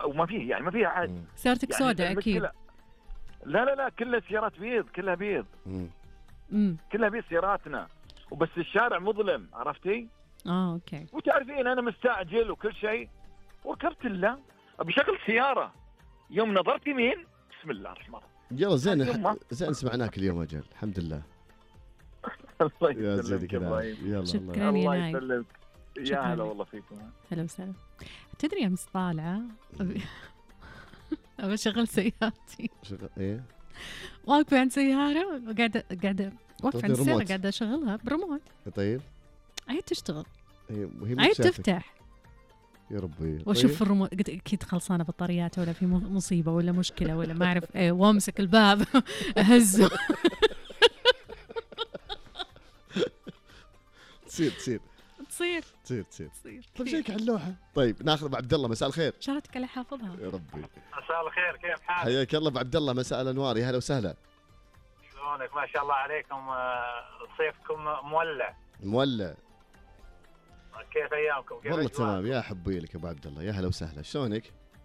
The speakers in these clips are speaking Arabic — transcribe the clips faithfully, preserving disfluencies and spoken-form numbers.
وما فيه يعني ما فيها عاد. سيارتك يعني سوداء أكيد. لا لا لا كلها سيارات بيض، كلها بيض. امم كلها بيض سياراتنا، وبس الشارع مظلم، عرفتي؟ اه اوكي. وتعرفين انا مستعجل وكل شيء، وركبت له بشغل سياره، يوم نظرت يمين بسم الله الرحمن الرحيم. يلا زين زين سمعناك اليوم اجل الحمد لله. الله يسلمك يا ابراهيم. يلا شكرا الله يا يسلمك. يا هلا والله فيكم. هلا وسهلا. تدري امس طالعه ابي ابي اشغل سيارتي. شغل ايه؟ واقفه عند سياره وقاعده قاعده واقفه عند السياره ريموت. قاعده اشغلها بريموت. طيب عيد تشتغل، هي وهي عيد شافتك. تفتح يا ربي. واشوف طيب. الريموت، قلت اكيد خلصانه بطاريات ولا في مصيبه ولا مشكله ولا ما اعرف ايه، وامسك الباب اهزه. تصير تصير تصير تصير تصير تصير طيب شيك على اللوحه. طيب ناخذ ابو عبد الله، مساء الخير. شارتك على حافظها يا ربي. مساء الخير، كيف حالك؟ حياك الله ابو عبد الله، مساء الانوار، يا هلا وسهلا. شلونك؟ ما شاء الله عليكم، صيفكم مولع مولع. كيف ايامكم؟ كيف والله أجواء؟ تمام، يا حبي لك ابو عبد الله، يا هلا وسهلا، شلونك؟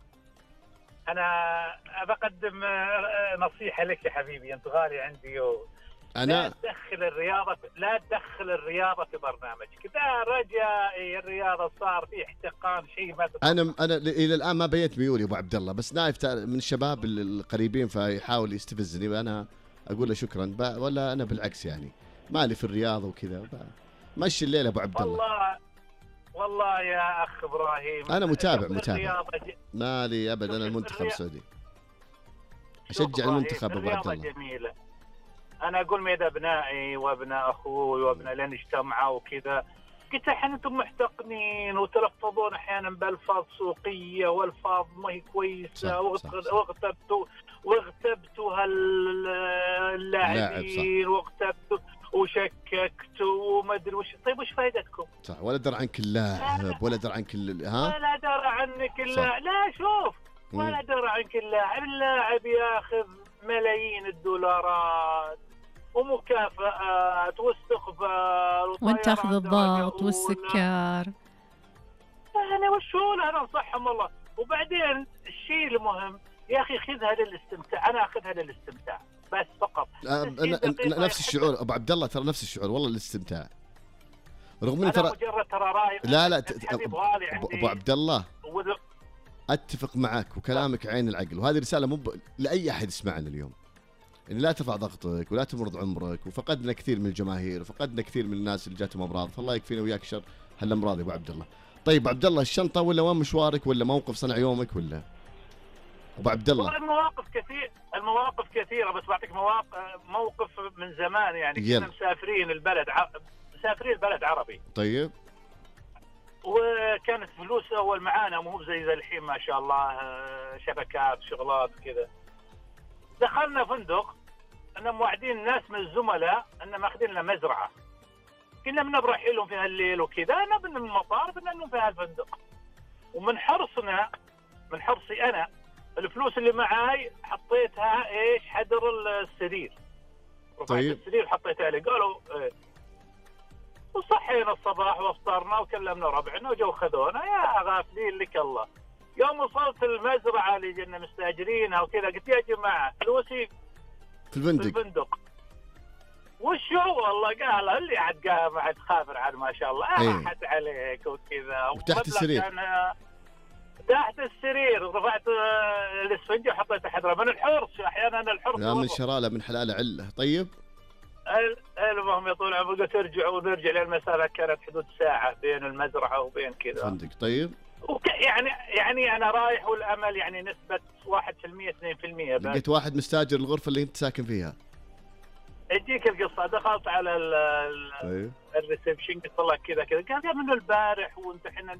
انا بقدم نصيحه لك يا حبيبي، انت غالي عندي و... انا لا تدخل الرياضه لا تدخل الرياضه في برنامجك، ذا رجائي الرياضه صار في احتقان شيء ما تتوقع. انا انا الى الان ما بينت ميولي ابو عبد الله، بس نايف من الشباب القريبين فيحاول يستفزني، وانا اقول له شكرا، ولا انا بالعكس يعني مالي في الرياضه وكذا، مشي الليله ابو عبد الله. والله والله يا اخ ابراهيم انا متابع متابع ج... مالي ابدا. انا المنتخب الرياضة... السعودي اشجع المنتخب ابو عبد الله. جميله. انا اقول ميد ابنائي وابناء اخوي وابناء لين اجتمعوا وكذا، قلت احيانا انتم محتقنين وتلفظون احيانا بالفاظ سوقيه والفاظ ما هي كويسه، واغتبتوا واغتبتوا هاللاعبين واغتبتوا وشككتوا وما ادري وش. طيب وش فائدتكم؟ صح، ولا درى عنك اللاعب ولا درى عنك ها ولا درى عنك اللاعب. لا شوف، ولا درى عنك اللاعب. اللاعب ياخذ ملايين الدولارات ومكافآت واستقبال، وانت تاخذ الضغط والسكر. انا وشو انا انصحهم والله. وبعدين الشيء المهم يا اخي خذها للاستمتاع، انا اخذها للاستمتاع بس فقط. نفس الشعور ابو عبد الله، ترى نفس الشعور والله الاستمتاع، رغم اني ترى مجرد ترى راي. لا لا ابو عبد الله وذ... اتفق معك وكلامك عين العقل، وهذه رساله مو ب... لاي احد يسمعنا اليوم، ان لا ترفع ضغطك ولا تمرض عمرك، وفقدنا كثير من الجماهير وفقدنا كثير من الناس اللي جاتهم امراض، فالله يكفينا وياك شر هالامراض يا ابو عبد الله. طيب عبد الله، الشنطه ولا وين مشوارك ولا موقف صنع يومك ولا ابو عبد الله؟ المواقف كثير، المواقف كثيره، بس بعطيك مواقف موقف من زمان يعني. كنا مسافرين البلد ع... مسافرين البلد عربي. طيب. وكانت فلوس اول معانا، مو زي زي الحين ما شاء الله شبكات شغلات كذا. دخلنا فندق، انا موعدين ناس من الزملاء ان ماخذين لنا مزرعه، كنا بنبرح لهم في هالليل وكذا، انا من المطار بدنا ننوم في هالفندق. ومن حرصنا من حرصي انا الفلوس اللي معاي حطيتها ايش حدر السرير. طيب. السرير حطيتها عليه. قالوا ايه. وصحينا الصباح وافطرنا وكلمنا ربعنا وجو خذونا. يا غافلين لك الله. يوم وصلت المزرعه اللي جينا مستاجرينها وكذا، قلت يا جماعه فلوسي في الفندق. في الفندق. وشو والله قال اللي عاد قام عاد خابر عاد ما شاء الله راحت ايه. عليك وكذا. وتحت السرير. تحت السرير رفعت الاسفنجه وحطيته حدره. من الحرص احيانا الحرص لا من شراله من حلال عله. طيب المهم يا طول عمرك ترجع ونرجع للمسافه كانت حدود ساعه بين المزرعه وبين كذا فندق. طيب وك يعني يعني انا رايح والامل يعني نسبه واحد بالمئة اثنين بالمئة. لقيت واحد مستاجر الغرفه اللي انت ساكن فيها. اديك القصه. دخلت على ال طيب. الريسبشن قلت له كذا كذا. قال من البارح وانت احنا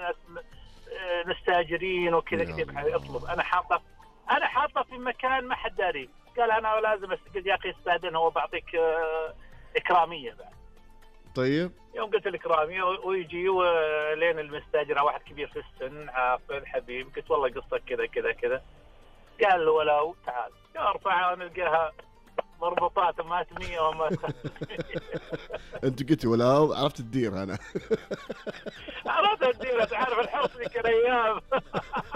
مستاجرين وكذا كذا. اطلب. انا حاطه انا حاطه في مكان ما حد داري. قال انا لازم استقل يا اخي استاذن هو بعطيك اكراميه بعد. طيب يوم قلت الاكراميه ويجي لين المستاجر واحد كبير في السن عاقل حبيب. قلت والله قصه كذا كذا كذا. قال له ولو تعال. ارفعها ونلقاها مربوطات ماتميه وما انت قلت ولو عرفت تدير. انا عرفت تدير. تعرف الحرص ذيك الايام.